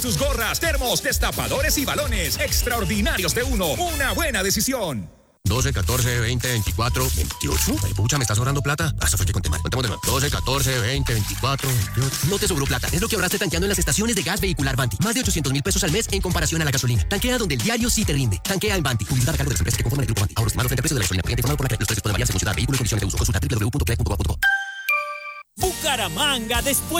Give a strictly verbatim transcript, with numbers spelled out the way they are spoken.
Sus gorras, termos, destapadores y balones. Extraordinarios de uno. Una buena decisión. doce, catorce, veinte, veinticuatro, veintiocho. Ay, pucha, ¿me estás sobrando plata? Ah, eso fue que conté mal. Contemos de nuevo. doce, catorce, veinte, veinticuatro, veintiocho. No te sobró plata. Es lo que ahorraste tanqueando en las estaciones de gas vehicular Banti. Más de ochocientos mil pesos al mes en comparación a la gasolina. Tanquea donde el diario sí te rinde. Tanquea en Banti. Publicidad a cargo de las empresas que conforman el grupo Banti. Ahorros estimados frente al precio de la gasolina. Cliente informado por la C R E. Los precios pueden variar según ciudad, vehículo y condiciones de uso. Consulta doble u doble u doble u punto c r e punto gov punto co. Bucaramanga, después